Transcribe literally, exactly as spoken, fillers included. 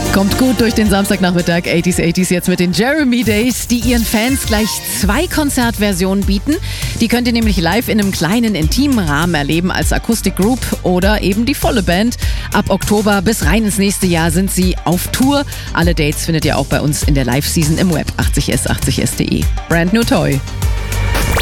Kommt gut durch den Samstagnachmittag. achtziger achtziger jetzt mit den Jeremy Days, die ihren Fans gleich zwei Konzertversionen bieten. Die könnt ihr nämlich live in einem kleinen, intimen Rahmen erleben als Akustikgroup oder eben die volle Band. Ab Oktober bis rein ins nächste Jahr sind sie auf Tour. Alle Dates findet ihr auch bei uns in der Live-Season im Web achtzig s achtzig s punkt de. Brand New Toy.